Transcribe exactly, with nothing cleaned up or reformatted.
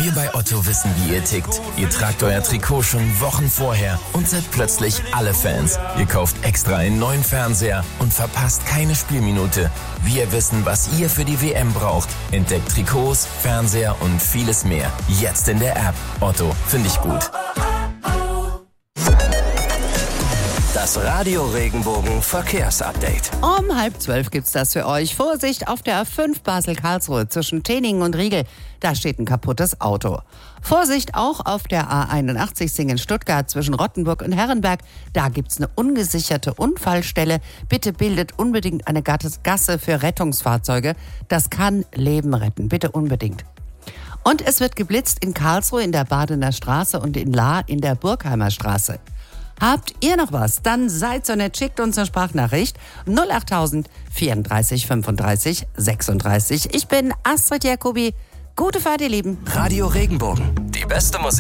Wir bei Otto wissen, wie ihr tickt. Ihr tragt euer Trikot schon Wochen vorher und seid plötzlich alle Fans. Ihr kauft extra einen neuen Fernseher und verpasst keine Spielminute. Wir wissen, was ihr für die W M braucht. Entdeckt Trikots, Fernseher und vieles mehr. Jetzt in der App. Otto, finde ich gut. Das Radio Regenbogen Verkehrsupdate. Um halb zwölf gibt's das für euch. Vorsicht auf der A fünf Basel-Karlsruhe zwischen Teningen und Riegel. Da steht ein kaputtes Auto. Vorsicht auch auf der A einundachtzig Singen-Stuttgart zwischen Rottenburg und Herrenberg. Da gibt's eine ungesicherte Unfallstelle. Bitte bildet unbedingt eine Gasse für Rettungsfahrzeuge. Das kann Leben retten. Bitte unbedingt. Und es wird geblitzt in Karlsruhe in der Badener Straße und in Lahr in der Burgheimer Straße. Habt ihr noch was? Dann seid so nett, schickt uns eine Sprachnachricht null achttausend vierunddreißig fünfunddreißig sechsunddreißig. Ich bin Astrid Jacobi. Gute Fahrt, ihr Lieben. Radio Regenbogen, die beste Musik.